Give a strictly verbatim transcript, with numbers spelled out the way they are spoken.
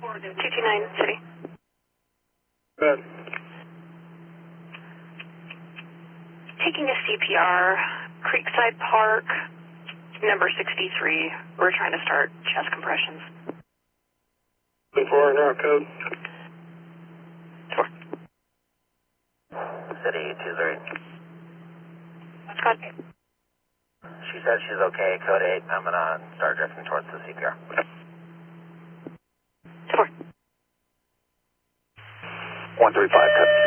two two nine City. Good. Taking a C P R, Creekside Park, number sixty-three. We're trying to start chest compressions. Before and code. Four. City two three. Scott. She said she's okay, code eight. I'm going to start drifting towards the C P R. Four. one three five, code.